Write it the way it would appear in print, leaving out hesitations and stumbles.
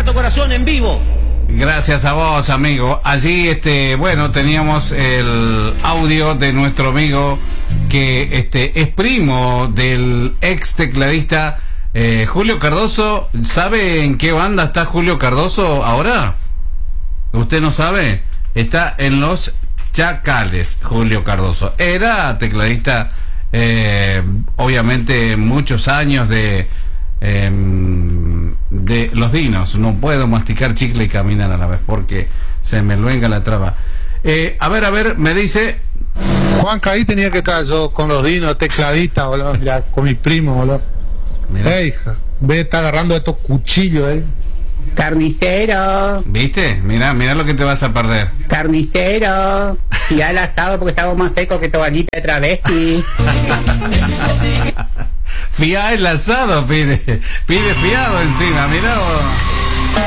Gato Corazón en vivo. Gracias a vos, amigo. Allí, bueno, teníamos el audio de nuestro amigo que es primo del ex tecladista Julio Cardoso. ¿Sabe en qué banda está Julio Cardoso ahora? ¿Usted no sabe? Está en Los Chacales, Julio Cardoso. Era tecladista, obviamente, muchos años de Los Dinos. No puedo masticar chicle y caminar a la vez porque se me luenga la traba. A ver, me dice Juanca, ahí tenía que estar yo con Los Dinos, tecladista, boludo, mirá, con mi primo, boludo. Hija, ve, está agarrando estos cuchillos, Carnicero. ¿Viste? Mirá lo que te vas a perder. Carnicero. Ya el asado porque estamos más secos que toallita de travesti. Fiá el asado, pide fiado encima, mirá vos.